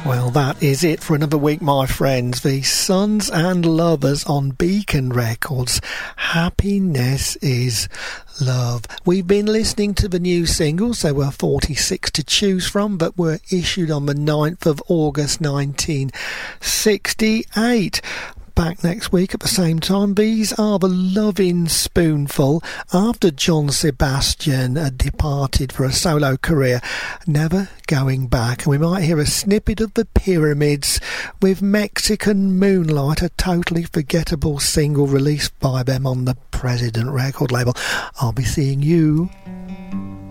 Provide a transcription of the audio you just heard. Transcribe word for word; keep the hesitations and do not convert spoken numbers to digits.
Well, that is it for another week, my friends. The Sons and Lovers on Beacon Records. Happiness is Love. We've been listening to the new singles. There were forty-six to choose from, but were issued on the ninth of August nineteen sixty-eight. Back next week at the same time. These are the Lovin' Spoonful after John Sebastian had departed for a solo career, never going back. And we might hear a snippet of the Pyramids with Mexican Moonlight, a totally forgettable single released by them on the President record label. I'll be seeing you